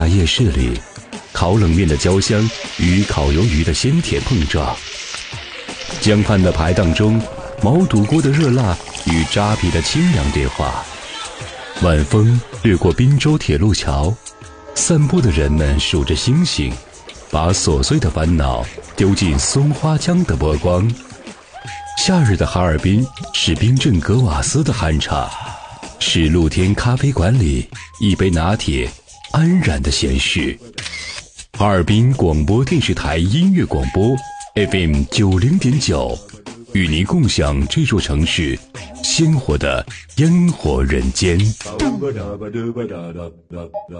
夜市里，烤冷面的焦香与烤鱿鱼的鲜甜碰撞，江畔的排档中，毛肚锅的热辣与扎啤的清凉对话。晚风掠过滨州铁路桥，散步的人们数着星星，把琐碎的烦恼丢进松花江的波光。夏日的哈尔滨是冰镇格瓦斯的酣畅，是露天咖啡馆里一杯拿铁安然的闲适。哈尔滨广播电视台音乐广播 FM 90.9，与您共享这座城市鲜活的烟火人间。